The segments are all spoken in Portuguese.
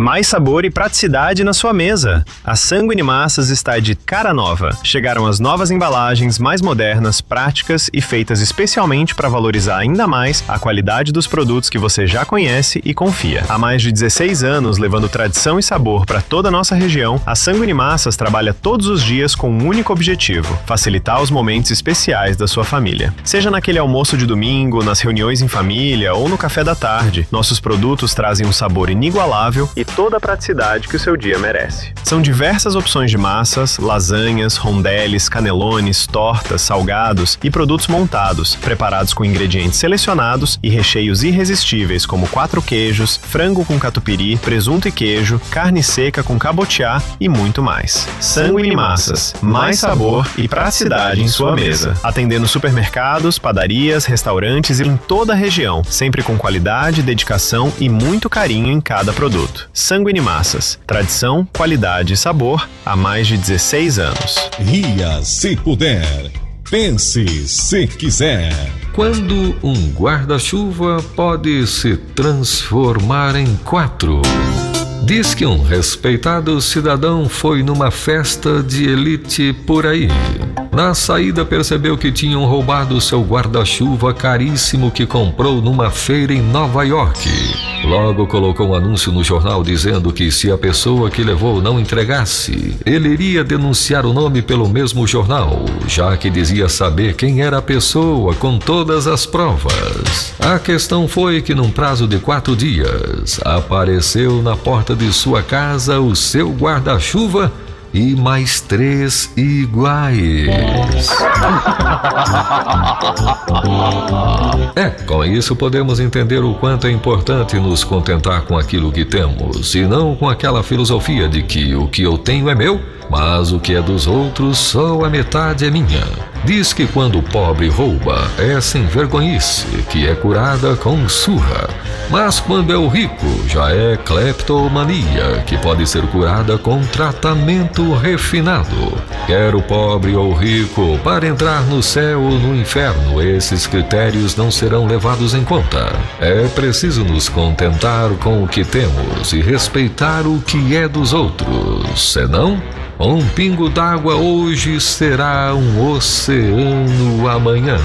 Mais sabor e praticidade na sua mesa. A Sanguine Massas está de cara nova. Chegaram as novas embalagens mais modernas, práticas e feitas especialmente para valorizar ainda mais a qualidade dos produtos que você já conhece e confia. Há mais de 16 anos, levando tradição e sabor para toda a nossa região, a Sanguine Massas trabalha todos os dias com um único objetivo: facilitar os momentos especiais da sua família. Seja naquele almoço de domingo, nas reuniões em família ou no café da tarde, nossos produtos trazem um sabor inigualável e toda a praticidade que o seu dia merece. São diversas opções de massas, lasanhas, rondeles, canelones, tortas, salgados e produtos montados, preparados com ingredientes selecionados e recheios irresistíveis como 4 queijos, frango com catupiry, presunto e queijo, carne seca com cabotiá e muito mais. Sanguine Massas, mais sabor e praticidade em sua mesa. Atendendo supermercados, padarias, restaurantes e em toda a região, sempre com qualidade, dedicação e muito carinho em cada produto. Sanguine Massas, tradição, qualidade e sabor há mais de 16 anos. Ria se puder, pense se quiser. Quando um guarda-chuva pode se transformar em 4. Diz que um respeitado cidadão foi numa festa de elite por aí. Na saída percebeu que tinham roubado seu guarda-chuva caríssimo que comprou numa feira em Nova York. Logo colocou um anúncio no jornal dizendo que se a pessoa que levou não entregasse, ele iria denunciar o nome pelo mesmo jornal, já que dizia saber quem era a pessoa com todas as provas. A questão foi que num prazo de 4 dias, apareceu na porta de sua casa o seu guarda-chuva e mais 3 iguais. Com isso podemos entender o quanto é importante nos contentar com aquilo que temos, e não com aquela filosofia de que o que eu tenho é meu, mas o que é dos outros só a metade é minha. Diz que quando o pobre rouba é sem vergonhice, que é curada com surra. Mas quando é o rico, já é cleptomania, que pode ser curada com tratamento refinado. Quer o pobre ou rico, para entrar no céu ou no inferno, esses critérios não serão levados em conta. É preciso nos contentar com o que temos e respeitar o que é dos outros, senão um pingo d'água hoje será um oceano amanhã.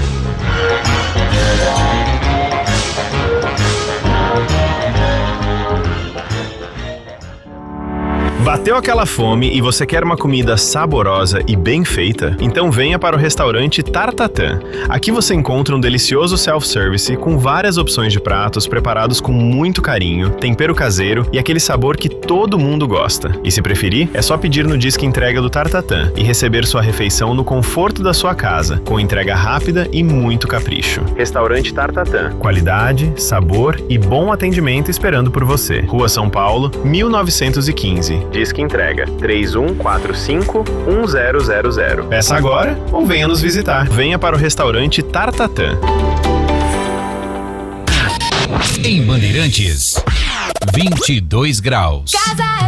Bateu aquela fome e você quer uma comida saborosa e bem feita? Então venha para o restaurante Tartatã. Aqui você encontra um delicioso self-service com várias opções de pratos preparados com muito carinho, tempero caseiro e aquele sabor que todo mundo gosta. E se preferir, é só pedir no Disque Entrega do Tartatã e receber sua refeição no conforto da sua casa, com entrega rápida e muito capricho. Restaurante Tartatã. Qualidade, sabor e bom atendimento esperando por você. Rua São Paulo, 1915. Disque Entrega 3145-1000. Peça agora ou venha nos visitar. Venha para o restaurante Tartatã. Em Bandeirantes, 22 graus.